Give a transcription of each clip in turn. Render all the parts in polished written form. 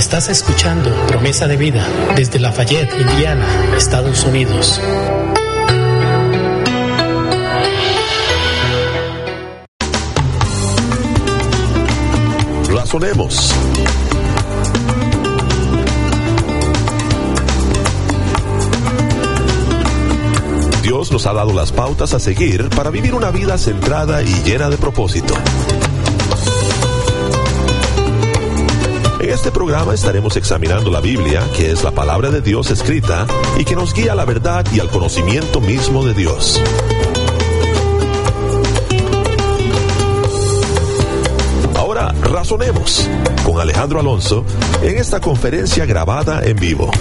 Estás escuchando Promesa de Vida desde Lafayette, Indiana, Estados Unidos. Razonemos. Dios nos ha dado las pautas a seguir para vivir una vida centrada y llena de propósito. En este programa estaremos examinando la Biblia, que es la palabra de Dios escrita y que nos guía a la verdad y al conocimiento mismo de Dios. Ahora razonemos con Alejandro Alonso en esta conferencia grabada en vivo.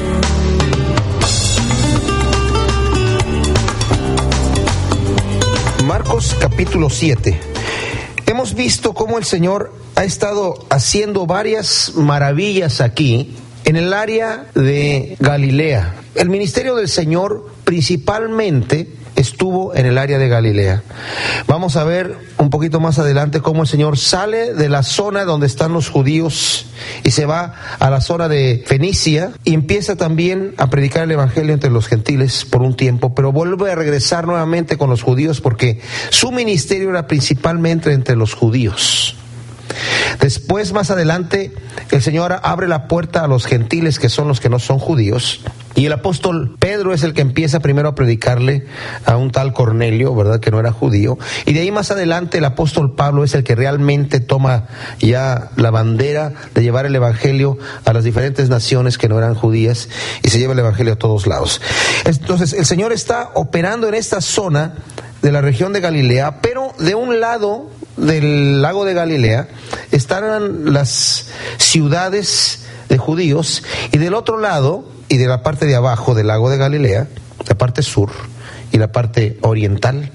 Marcos capítulo 7. Hemos visto cómo el Señor ha estado haciendo varias maravillas aquí en el área de Galilea. El ministerio del Señor principalmente estuvo en el área de Galilea. Vamos a ver un poquito más adelante cómo el Señor sale de la zona donde están los judíos y se va a la zona de Fenicia y empieza también a predicar el evangelio entre los gentiles por un tiempo, pero vuelve a regresar nuevamente con los judíos porque su ministerio era principalmente entre los judíos. Después, más adelante, el Señor abre la puerta a los gentiles, que son los que no son judíos, y el apóstol Pedro es el que empieza primero a predicarle a un tal Cornelio, ¿verdad?, que no era judío, y de ahí más adelante el apóstol Pablo es el que realmente toma ya la bandera de llevar el evangelio a las diferentes naciones que no eran judías, y se lleva el evangelio a todos lados. Entonces, el Señor está operando en esta zona de la región de Galilea, pero de un lado del lago de Galilea están las ciudades de judíos, y del otro lado y de la parte de abajo del lago de Galilea, la parte sur y la parte oriental,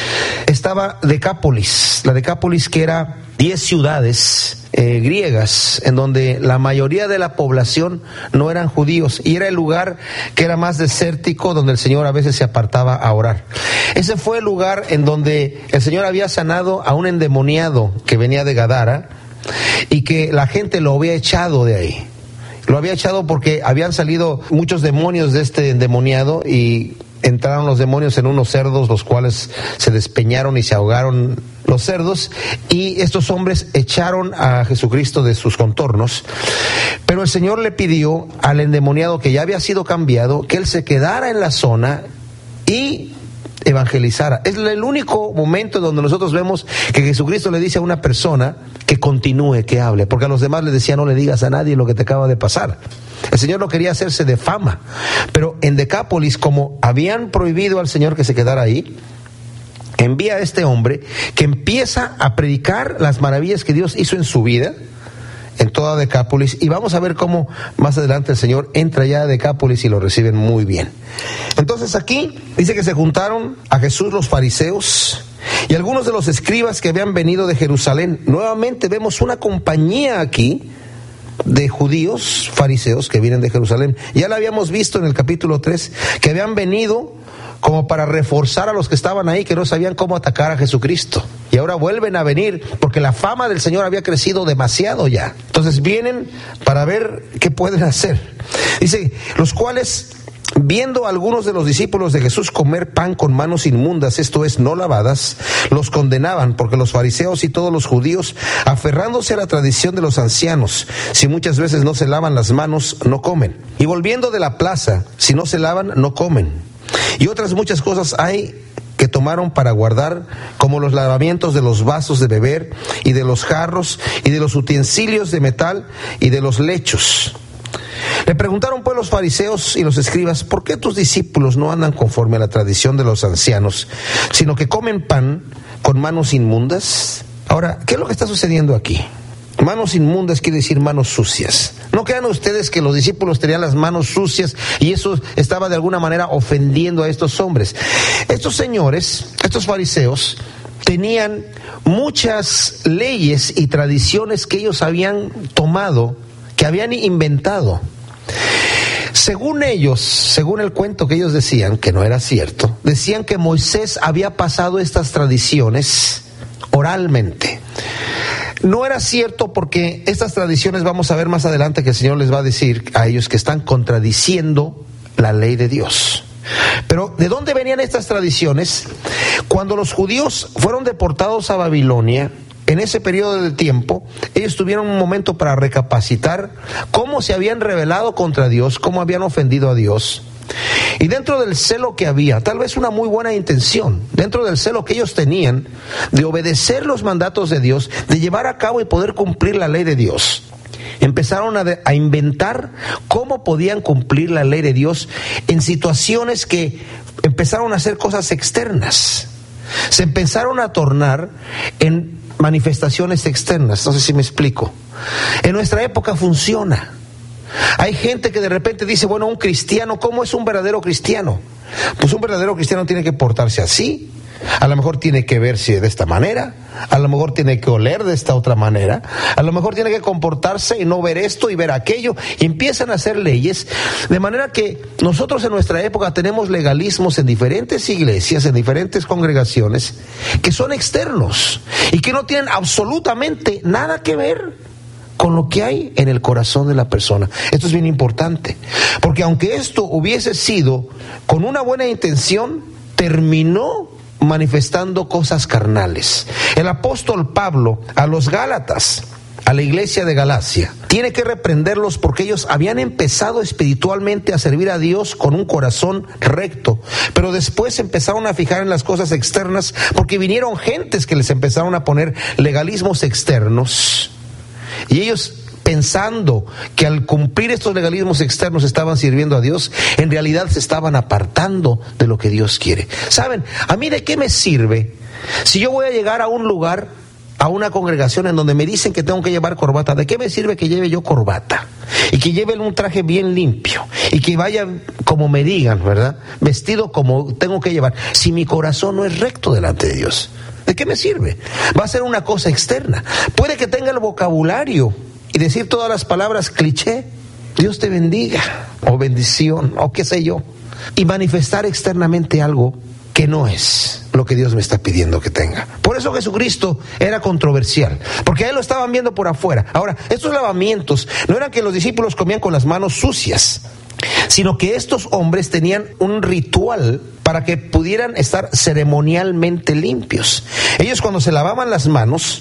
estaba Decápolis. La Decápolis, que era 10 ciudades griegas, en donde la mayoría de la población no eran judíos, y era el lugar que era más desértico, donde el Señor a veces se apartaba a orar. Ese fue el lugar en donde el Señor había sanado a un endemoniado que venía de Gadara, y que la gente lo había echado de ahí. Lo había echado porque habían salido muchos demonios de este endemoniado, y entraron los demonios en unos cerdos, los cuales se despeñaron y se ahogaron los cerdos, y estos hombres echaron a Jesucristo de sus contornos. Pero el Señor le pidió al endemoniado, que ya había sido cambiado, que él se quedara en la zona y evangelizara. Es el único momento donde nosotros vemos que Jesucristo le dice a una persona que continúe, que hable, porque a los demás les decía: no le digas a nadie lo que te acaba de pasar. El Señor no quería hacerse de fama, pero en Decápolis, como habían prohibido al Señor que se quedara ahí, envía a este hombre que empieza a predicar las maravillas que Dios hizo en su vida, en toda Decápolis, y vamos a ver cómo más adelante el Señor entra ya a Decápolis y lo reciben muy bien. Entonces aquí dice que se juntaron a Jesús los fariseos y algunos de los escribas que habían venido de Jerusalén. Nuevamente vemos una compañía aquí de judíos fariseos que vienen de Jerusalén. Ya la habíamos visto en el capítulo 3, que habían venido como para reforzar a los que estaban ahí, que no sabían cómo atacar a Jesucristo. Y ahora vuelven a venir porque la fama del Señor había crecido demasiado ya. Entonces vienen para ver qué pueden hacer. Dice, los cuales, viendo a algunos de los discípulos de Jesús comer pan con manos inmundas, esto es, no lavadas, los condenaban, porque los fariseos y todos los judíos, aferrándose a la tradición de los ancianos, si muchas veces no se lavan las manos, no comen. Y volviendo de la plaza, si no se lavan, no comen. Y otras muchas cosas hay que tomaron para guardar, como los lavamientos de los vasos de beber, y de los jarros, y de los utensilios de metal, y de los lechos. Le preguntaron pues los fariseos y los escribas: ¿por qué tus discípulos no andan conforme a la tradición de los ancianos, sino que comen pan con manos inmundas? Ahora, ¿qué es lo que está sucediendo aquí? Manos inmundas quiere decir manos sucias. No crean ustedes que los discípulos tenían las manos sucias y eso estaba de alguna manera ofendiendo a estos hombres. Estos señores, estos fariseos, tenían muchas leyes y tradiciones que ellos habían tomado, que habían inventado. Según ellos, según el cuento que ellos decían, que no era cierto, decían que Moisés había pasado estas tradiciones oralmente. no era cierto, porque estas tradiciones, vamos a ver más adelante que el Señor les va a decir a ellos que están contradiciendo la ley de Dios. Pero ¿de dónde venían estas tradiciones? Cuando los judíos fueron deportados a Babilonia, en ese periodo de tiempo, ellos tuvieron un momento para recapacitar cómo se habían rebelado contra Dios, cómo habían ofendido a Dios. Y dentro del celo que había, tal vez una muy buena intención, dentro del celo que ellos tenían de obedecer los mandatos de Dios, de llevar a cabo y poder cumplir la ley de Dios, empezaron a inventar cómo podían cumplir la ley de Dios en situaciones que empezaron a hacer cosas externas. Se empezaron a tornar en manifestaciones externas. No sé si me explico. En nuestra época funciona. Hay gente que de repente dice, bueno, un cristiano, ¿cómo es un verdadero cristiano? Pues un verdadero cristiano tiene que portarse así. A lo mejor tiene que verse de esta manera, a lo mejor tiene que oler de esta otra manera, a lo mejor tiene que comportarse y no ver esto y ver aquello, y empiezan a hacer leyes, de manera que nosotros en nuestra época tenemos legalismos en diferentes iglesias, en diferentes congregaciones, que son externos y que no tienen absolutamente nada que ver con lo que hay en el corazón de la persona. Esto es bien importante, porque aunque esto hubiese sido con una buena intención, terminó manifestando cosas carnales. El apóstol Pablo a los Gálatas, a la iglesia de Galacia, tiene que reprenderlos porque ellos habían empezado espiritualmente a servir a Dios con un corazón recto, pero después empezaron a fijar en las cosas externas, porque vinieron gentes que les empezaron a poner legalismos externos, y ellos, pensando que al cumplir estos legalismos externos estaban sirviendo a Dios, en realidad se estaban apartando de lo que Dios quiere. ¿Saben? ¿A mí de qué me sirve si yo voy a llegar a un lugar, a una congregación en donde me dicen que tengo que llevar corbata? ¿De qué me sirve que lleve yo corbata? Y que lleve un traje bien limpio y que vaya como me digan, ¿verdad? Vestido como tengo que llevar, si mi corazón no es recto delante de Dios. ¿De qué me sirve? Va a ser una cosa externa. Puede que tenga el vocabulario y decir todas las palabras cliché, Dios te bendiga, o bendición, o qué sé yo, y manifestar externamente algo que no es lo que Dios me está pidiendo que tenga. Por eso Jesucristo era controversial, porque a él lo estaban viendo por afuera. Ahora, estos lavamientos no eran que los discípulos comían con las manos sucias, sino que estos hombres tenían un ritual para que pudieran estar ceremonialmente limpios. Ellos, cuando se lavaban las manos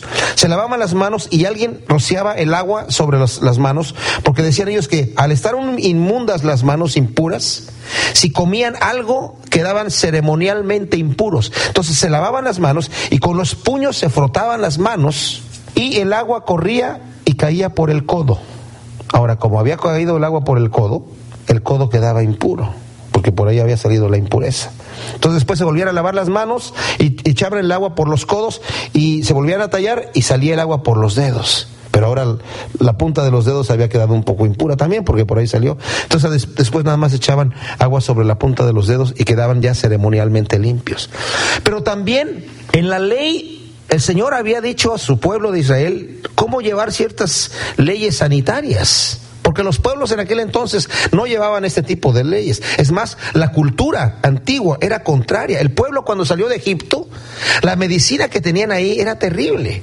y alguien rociaba el agua sobre las manos, porque decían ellos que al estar inmundas las manos, impuras, si comían algo quedaban ceremonialmente impuros. Entonces se lavaban las manos y con los puños se frotaban las manos y el agua corría y caía por el codo. Ahora, como había caído el agua por el codo quedaba impuro, porque por ahí había salido la impureza. Entonces después se volvían a lavar las manos y echaban el agua por los codos y se volvían a tallar y salía el agua por los dedos. Pero ahora la punta de los dedos había quedado un poco impura también, porque por ahí salió. Entonces después nada más echaban agua sobre la punta de los dedos y quedaban ya ceremonialmente limpios. Pero también en la ley el Señor había dicho a su pueblo de Israel cómo llevar ciertas leyes sanitarias, porque los pueblos en aquel entonces no llevaban este tipo de leyes. Es más, la cultura antigua era contraria. El pueblo, cuando salió de Egipto, la medicina que tenían ahí era terrible.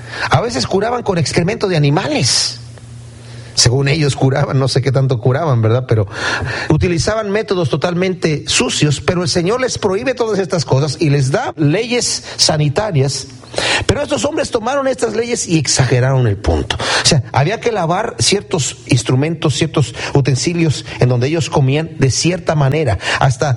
A veces curaban con excremento de animales. Según ellos curaban, no sé qué tanto curaban, ¿verdad? Pero utilizaban métodos totalmente sucios, pero el Señor les prohíbe todas estas cosas y les da leyes sanitarias. Pero estos hombres tomaron estas leyes y exageraron el punto. O sea, había que lavar ciertos instrumentos, ciertos utensilios en donde ellos comían de cierta manera. Hasta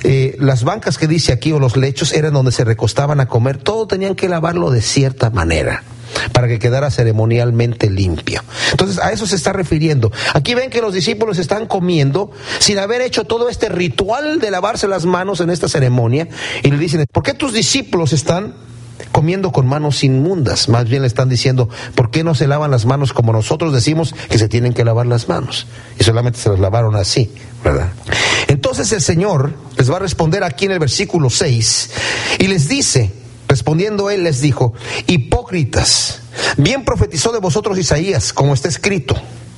las bancas que dice aquí, o los lechos, eran donde se recostaban a comer. Todo tenían que lavarlo de cierta manera para que quedara ceremonialmente limpio. Entonces a eso se está refiriendo. Aquí ven que los discípulos están comiendo sin haber hecho todo este ritual de lavarse las manos en esta ceremonia, y le dicen, ¿por qué tus discípulos están comiendo con manos inmundas? Más bien le están diciendo, ¿por qué no se lavan las manos como nosotros decimos que se tienen que lavar las manos? Y solamente se las lavaron así, ¿verdad? Entonces el Señor les va a responder aquí en el versículo 6 y les dice, respondiendo él les dijo, hipócritas, bien profetizó de vosotros Isaías, como está escrito,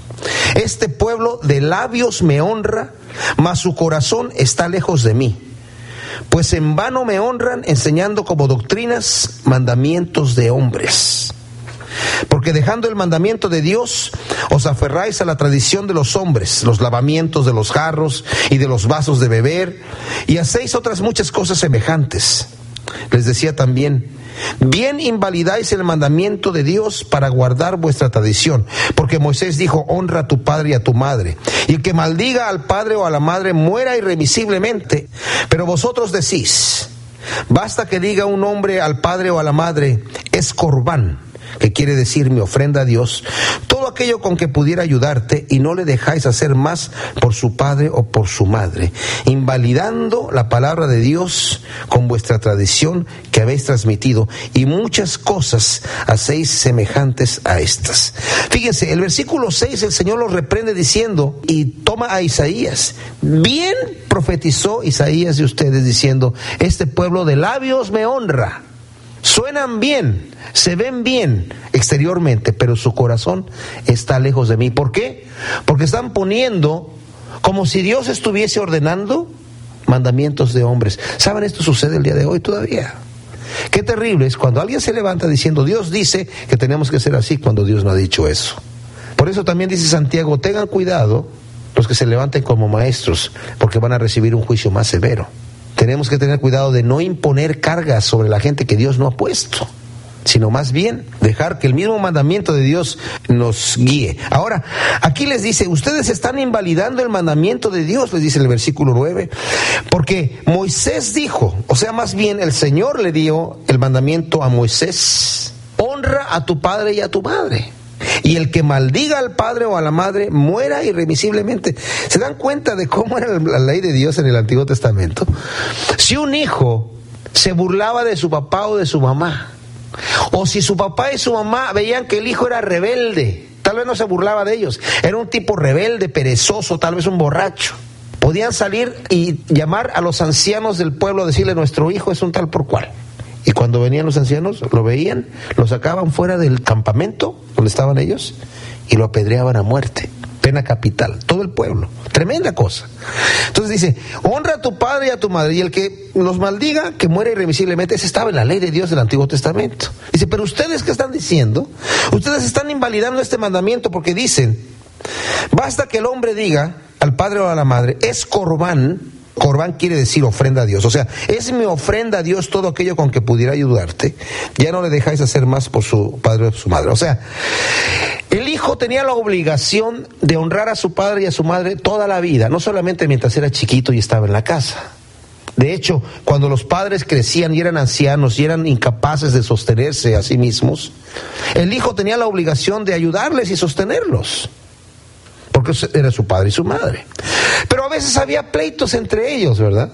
este pueblo de labios me honra, mas su corazón está lejos de mí. Pues en vano me honran enseñando como doctrinas mandamientos de hombres. Porque dejando el mandamiento de Dios, os aferráis a la tradición de los hombres, los lavamientos de los jarros y de los vasos de beber, y hacéis otras muchas cosas semejantes. Les decía también: bien invalidáis el mandamiento de Dios para guardar vuestra tradición, porque Moisés dijo: honra a tu padre y a tu madre, y el que maldiga al padre o a la madre muera irremisiblemente. Pero vosotros decís: basta que diga un hombre al padre o a la madre, es corbán, que quiere decir mi ofrenda a Dios, todo aquello con que pudiera ayudarte, y no le dejáis hacer más por su padre o por su madre, invalidando la palabra de Dios con vuestra tradición que habéis transmitido, y muchas cosas hacéis semejantes a estas. Fíjense, el versículo 6, el Señor los reprende diciendo, y toma a Isaías: bien profetizó Isaías de ustedes diciendo: este pueblo de labios me honra, suenan bien, se ven bien exteriormente, pero su corazón está lejos de mí. ¿Por qué? Porque están poniendo como si Dios estuviese ordenando mandamientos de hombres. ¿Saben? Esto sucede el día de hoy todavía. Qué terrible es cuando alguien se levanta diciendo: Dios dice que tenemos que ser así, cuando Dios no ha dicho eso. Por eso también dice Santiago: tengan cuidado los que se levanten como maestros, porque van a recibir un juicio más severo. Tenemos que tener cuidado de no imponer cargas sobre la gente que Dios no ha puesto, sino más bien dejar que el mismo mandamiento de Dios nos guíe. Ahora, aquí les dice: ustedes están invalidando el mandamiento de Dios, les dice el versículo 9, porque Moisés dijo, o sea, más bien el Señor le dio el mandamiento a Moisés: honra a tu padre y a tu madre, y el que maldiga al padre o a la madre muera irremisiblemente. ¿Se dan cuenta de cómo era la ley de Dios en el Antiguo Testamento? Si un hijo se burlaba de su papá o de su mamá, o si su papá y su mamá veían que el hijo era rebelde, tal vez no se burlaba de ellos, era un tipo rebelde, perezoso, tal vez un borracho, podían salir y llamar a los ancianos del pueblo a decirle: nuestro hijo es un tal por cual. Y cuando venían los ancianos, lo veían, lo sacaban fuera del campamento donde estaban ellos y lo apedreaban a muerte. Pena capital, todo el pueblo. Tremenda cosa. Entonces dice: honra a tu padre y a tu madre, y el que los maldiga, que muera irremisiblemente. Ese estaba en la ley de Dios del Antiguo Testamento. Dice: pero ustedes, ¿qué están diciendo? Ustedes están invalidando este mandamiento, porque dicen: basta que el hombre diga al padre o a la madre, es corbán. Corbán quiere decir ofrenda a Dios, o sea, es mi ofrenda a Dios todo aquello con que pudiera ayudarte, ya no le dejáis hacer más por su padre o su madre. O sea, el hijo tenía la obligación de honrar a su padre y a su madre toda la vida, no solamente mientras era chiquito y estaba en la casa. De hecho, cuando los padres crecían y eran ancianos y eran incapaces de sostenerse a sí mismos, el hijo tenía la obligación de ayudarles y sostenerlos, porque era su padre y su madre. Pero a veces había pleitos entre ellos, ¿verdad?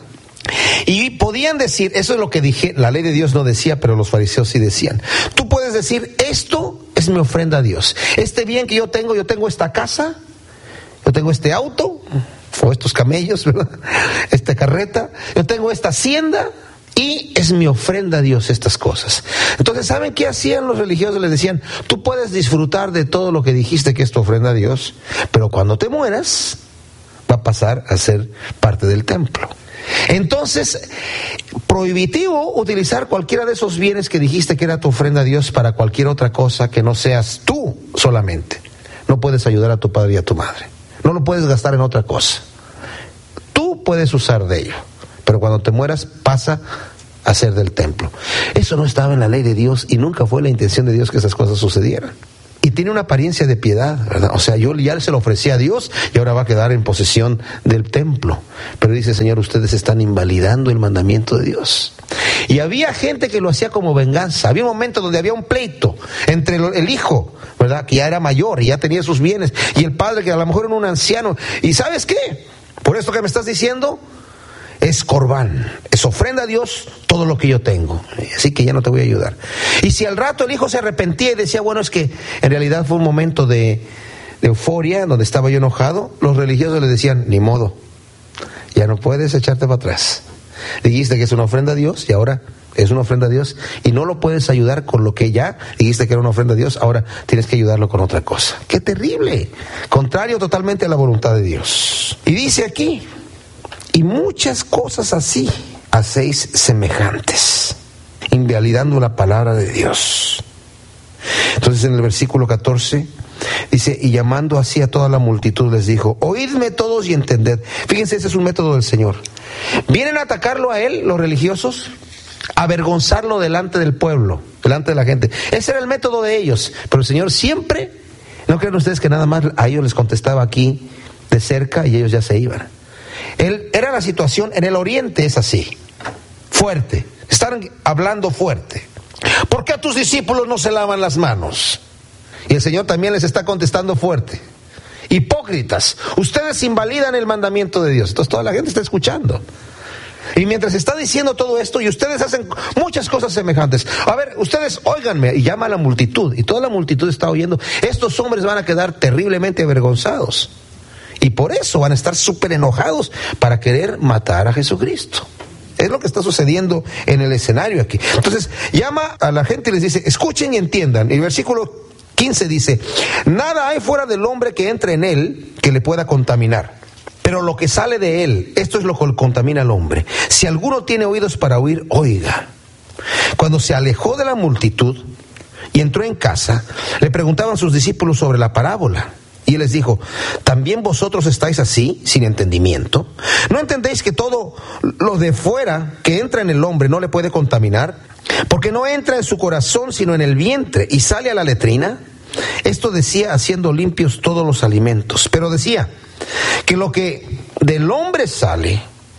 Y podían decir, eso es lo que dije, la ley de Dios no decía, pero los fariseos sí decían: tú puedes decir, esto es mi ofrenda a Dios, este bien que yo tengo esta casa, yo tengo este auto, o estos camellos, ¿verdad? Esta carreta, yo tengo esta hacienda, y es mi ofrenda a Dios estas cosas. Entonces, ¿saben qué hacían los religiosos? Les decían: tú puedes disfrutar de todo lo que dijiste que es tu ofrenda a Dios, pero cuando te mueras, va a pasar a ser parte del templo. Entonces, prohibitivo utilizar cualquiera de esos bienes que dijiste que era tu ofrenda a Dios para cualquier otra cosa que no seas tú solamente. No puedes ayudar a tu padre y a tu madre, no lo puedes gastar en otra cosa. Tú puedes usar de ello, pero cuando te mueras pasa a ser del templo. Eso no estaba en la ley de Dios y nunca fue la intención de Dios que esas cosas sucedieran. Y tiene una apariencia de piedad, ¿verdad? O sea, yo ya se lo ofrecí a Dios y ahora va a quedar en posesión del templo. Pero dice el Señor: ustedes están invalidando el mandamiento de Dios. Y había gente que lo hacía como venganza. Había un momento donde había un pleito entre el hijo, ¿verdad?, que ya era mayor y ya tenía sus bienes, y el padre, que a lo mejor era un anciano. ¿Y sabes qué? Por esto que me estás diciendo, es corbán, es ofrenda a Dios todo lo que yo tengo, así que ya no te voy a ayudar. Y si al rato el hijo se arrepentía y decía: bueno, es que en realidad fue un momento de euforia donde estaba yo enojado, los religiosos le decían: ni modo, ya no puedes echarte para atrás. Dijiste que es una ofrenda a Dios y ahora es una ofrenda a Dios, y no lo puedes ayudar con lo que ya dijiste que era una ofrenda a Dios, ahora tienes que ayudarlo con otra cosa. ¡Qué terrible! Contrario totalmente a la voluntad de Dios. Y dice aquí: y muchas cosas así hacéis semejantes, invalidando la palabra de Dios. Entonces en el versículo 14 dice, y llamando así a toda la multitud les dijo, oídme todos y entended. Fíjense, ese es un método del Señor. Vienen a atacarlo a él, los religiosos, avergonzarlo delante del pueblo, delante de la gente. Ese era el método de ellos. Pero el Señor siempre, no crean ustedes que nada más a ellos les contestaba aquí de cerca y ellos ya se iban. Era la situación en el oriente, es así, fuerte, están hablando fuerte. ¿Por qué a tus discípulos no se lavan las manos? Y el Señor también les está contestando fuerte. Hipócritas, ustedes invalidan el mandamiento de Dios. Entonces toda la gente está escuchando. Y mientras está diciendo todo esto, y ustedes hacen muchas cosas semejantes. A ver, ustedes óiganme, y llama a la multitud, y toda la multitud está oyendo. Estos hombres van a quedar terriblemente avergonzados. Y por eso van a estar súper enojados para querer matar a Jesucristo. Es lo que está sucediendo en el escenario aquí. Entonces, llama a la gente y les dice, escuchen y entiendan. Y el versículo 15 dice, nada hay fuera del hombre que entre en él que le pueda contaminar. Pero lo que sale de él, esto es lo que contamina al hombre. Si alguno tiene oídos para oír, oiga. Cuando se alejó de la multitud y entró en casa, le preguntaban sus discípulos sobre la parábola. Y él les dijo, ¿también vosotros estáis así, sin entendimiento? ¿No entendéis que todo lo de fuera que entra en el hombre no le puede contaminar? Porque no entra en su corazón, sino en el vientre, y sale a la letrina. Esto decía haciendo limpios todos los alimentos. Pero decía que lo que del hombre sale,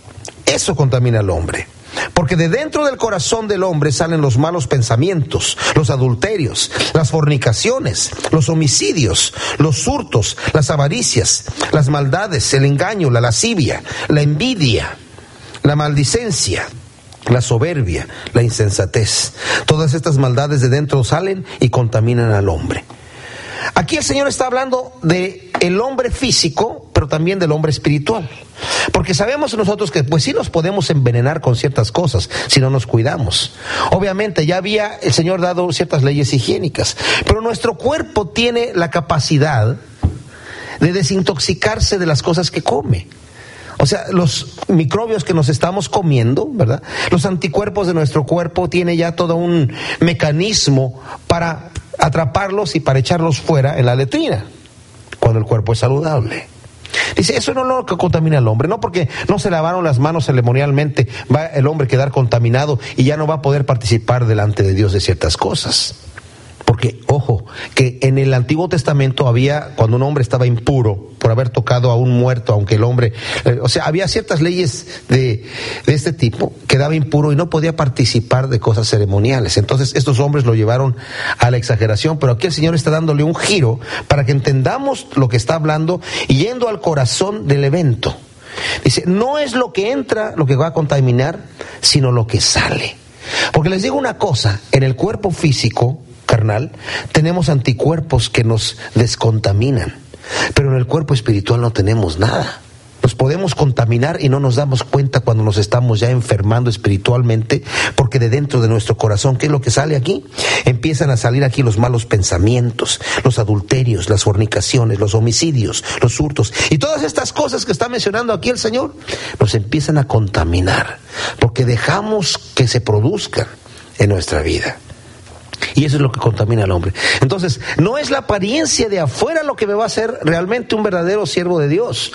eso contamina al hombre. Porque de dentro del corazón del hombre salen los malos pensamientos, los adulterios, las fornicaciones, los homicidios, los hurtos, las avaricias, las maldades, el engaño, la lascivia, la envidia, la maldicencia, la soberbia, la insensatez. Todas estas maldades de dentro salen y contaminan al hombre. Aquí el Señor está hablando de el hombre físico, pero también del hombre espiritual. Porque sabemos nosotros que pues sí nos podemos envenenar con ciertas cosas si no nos cuidamos. Obviamente ya había el Señor dado ciertas leyes higiénicas, pero nuestro cuerpo tiene la capacidad de desintoxicarse de las cosas que come. O sea, los microbios que nos estamos comiendo, ¿verdad? Los anticuerpos de nuestro cuerpo tiene ya todo un mecanismo para atraparlos y para echarlos fuera en la letrina, cuando el cuerpo es saludable. Dice, eso no es lo que contamina al hombre, no porque no se lavaron las manos ceremonialmente va el hombre a quedar contaminado y ya no va a poder participar delante de Dios de ciertas cosas. Porque, ojo, que en el Antiguo Testamento había, cuando un hombre estaba impuro por haber tocado a un muerto, aunque el hombre, había ciertas leyes de este tipo, quedaba impuro y no podía participar de cosas ceremoniales. Entonces estos hombres lo llevaron a la exageración, pero aquí el Señor está dándole un giro para que entendamos lo que está hablando y yendo al corazón del evento. Dice, no es lo que entra lo que va a contaminar, sino lo que sale. Porque les digo una cosa, en el cuerpo físico carnal, tenemos anticuerpos que nos descontaminan, pero en el cuerpo espiritual no tenemos nada. Nos podemos contaminar y no nos damos cuenta cuando nos estamos ya enfermando espiritualmente, porque de dentro de nuestro corazón, ¿qué es lo que sale aquí? Empiezan a salir aquí los malos pensamientos, los adulterios, las fornicaciones, los homicidios, los hurtos, y todas estas cosas que está mencionando aquí el Señor, nos empiezan a contaminar, porque dejamos que se produzcan en nuestra vida. Y eso es lo que contamina al hombre. Entonces, no es la apariencia de afuera lo que me va a hacer realmente un verdadero siervo de Dios,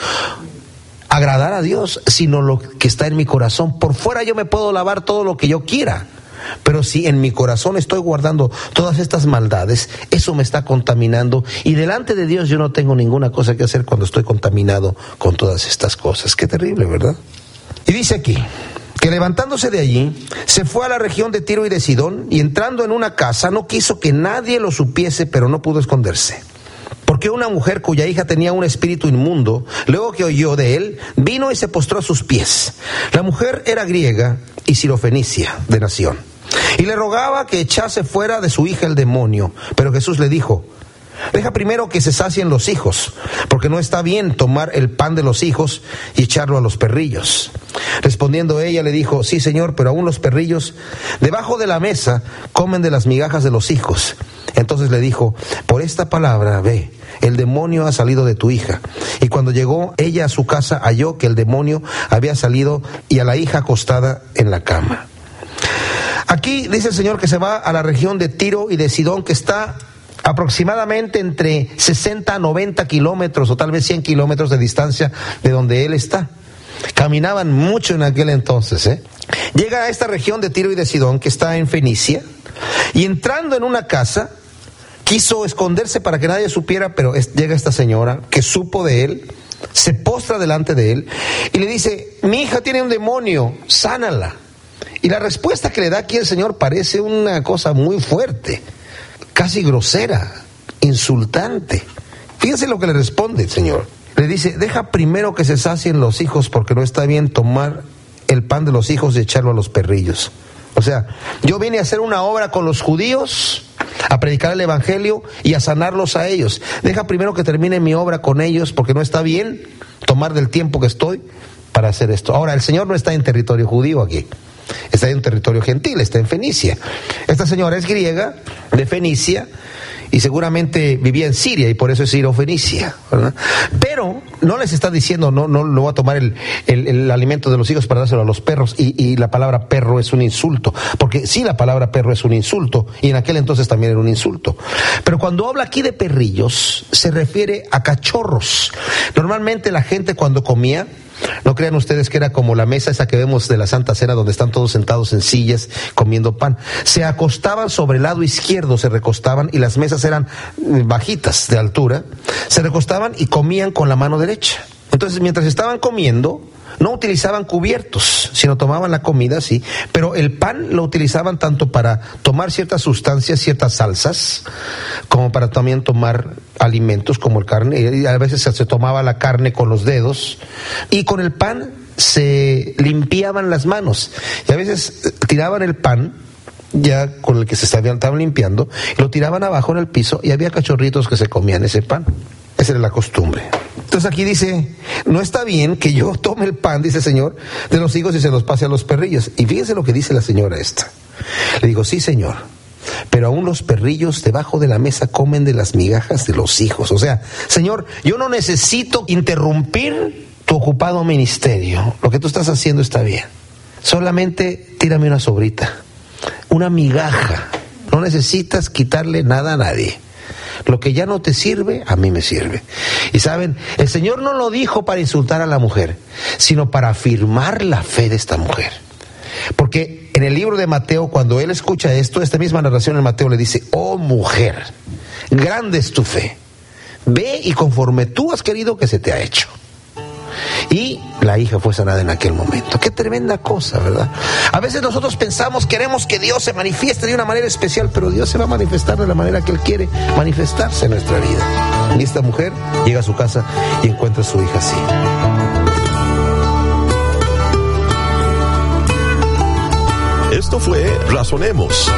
agradar a Dios, sino lo que está en mi corazón. Por fuera yo me puedo lavar todo lo que yo quiera, pero si en mi corazón estoy guardando todas estas maldades, eso me está contaminando, y delante de Dios yo no tengo ninguna cosa que hacer cuando estoy contaminado con todas estas cosas. Qué terrible, ¿verdad? Y dice aquí que levantándose de allí, se fue a la región de Tiro y de Sidón, y entrando en una casa, no quiso que nadie lo supiese, pero no pudo esconderse. Porque una mujer cuya hija tenía un espíritu inmundo, luego que oyó de él, vino y se postró a sus pies. La mujer era griega y sirofenicia de nación, y le rogaba que echase fuera de su hija el demonio. Pero Jesús le dijo, deja primero que se sacien los hijos, porque no está bien tomar el pan de los hijos y echarlo a los perrillos. Respondiendo ella le dijo, sí, Señor, pero aún los perrillos debajo de la mesa comen de las migajas de los hijos. Entonces le dijo, por esta palabra, ve, el demonio ha salido de tu hija. Y cuando llegó ella a su casa, halló que el demonio había salido y a la hija acostada en la cama. Aquí dice el Señor que se va a la región de Tiro y de Sidón, que está aproximadamente entre 60 a 90 kilómetros o tal vez 100 kilómetros de distancia de donde él está. Caminaban mucho en aquel entonces. Llega a esta región de Tiro y de Sidón, que está en Fenicia, y entrando en una casa, quiso esconderse para que nadie supiera, pero llega esta señora que supo de él, se postra delante de él y le dice: mi hija tiene un demonio, sánala. Y la respuesta que le da aquí el Señor parece una cosa muy fuerte, casi grosera, insultante. Fíjense lo que le responde el Señor. Le dice: deja primero que se sacien los hijos, porque no está bien tomar el pan de los hijos y echarlo a los perrillos. O sea, yo vine a hacer una obra con los judíos, a predicar el evangelio y a sanarlos a ellos. Deja primero que termine mi obra con ellos, porque no está bien tomar del tiempo que estoy para hacer esto. Ahora, el Señor no está en territorio judío aquí, está en territorio gentil, está en Fenicia. Esta señora es griega, de Fenicia, y seguramente vivía en Siria, y por eso es Siro-Fenicia, ¿verdad? Pero no les está diciendo: no lo voy a tomar el alimento de los hijos para dárselo a los perros, y la palabra perro es un insulto, porque sí, la palabra perro es un insulto, y en aquel entonces también era un insulto. Pero cuando habla aquí de perrillos, se refiere a cachorros. Normalmente la gente cuando comía, no crean ustedes que era como la mesa esa que vemos de la Santa Cena, donde están todos sentados en sillas comiendo pan. Se acostaban sobre el lado izquierdo, se recostaban, y las mesas eran bajitas de altura. Se recostaban y comían con la mano derecha. Entonces, mientras estaban comiendo, no utilizaban cubiertos, sino tomaban la comida así, pero el pan lo utilizaban tanto para tomar ciertas sustancias, ciertas salsas, como para también tomar alimentos como el carne. Y a veces se tomaba la carne con los dedos, y con el pan se limpiaban las manos, y a veces tiraban el pan ya con el que se estaban limpiando, y lo tiraban abajo en el piso, y había cachorritos que se comían ese pan. Esa era la costumbre. Entonces aquí dice: no está bien que yo tome el pan, dice el Señor, de los hijos y se los pase a los perrillos. Y fíjense lo que dice la señora esta. Le digo: sí, Señor, pero aún los perrillos debajo de la mesa comen de las migajas de los hijos. O sea, Señor, yo no necesito interrumpir tu ocupado ministerio. Lo que tú estás haciendo está bien. Solamente tírame una sobrita, una migaja. No necesitas quitarle nada a nadie. Lo que ya no te sirve, a mí me sirve. Y saben, el Señor no lo dijo para insultar a la mujer, sino para afirmar la fe de esta mujer. Porque en el libro de Mateo, cuando él escucha esto, esta misma narración en Mateo le dice: oh mujer, grande es tu fe, ve y conforme tú has querido que se te ha hecho. Y la hija fue sanada en aquel momento. Qué tremenda cosa, ¿verdad? A veces nosotros pensamos, queremos que Dios se manifieste de una manera especial, pero Dios se va a manifestar de la manera que Él quiere manifestarse en nuestra vida. Y esta mujer llega a su casa y encuentra a su hija así. Esto fue Razonemos.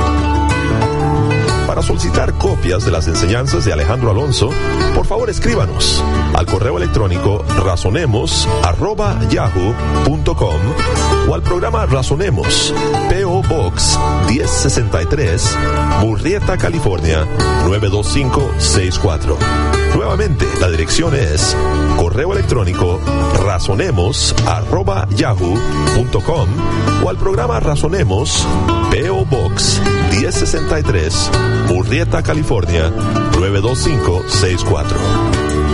Para solicitar copias de las enseñanzas de Alejandro Alonso, por favor escríbanos al correo electrónico razonemos@yahoo.com o al programa Razonemos, P.O. Box 1063, Murrieta, California 92564. Nuevamente, la dirección es correo electrónico razonemos@yahoo.com o al programa Razonemos, P.O. Box 1063, Murrieta, California 92564.